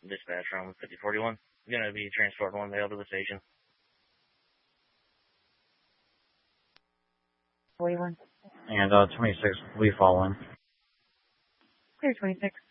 Dispatch from 5041. Going to be transporting one male to the station. 41. And 26, we fall in. Clear 26.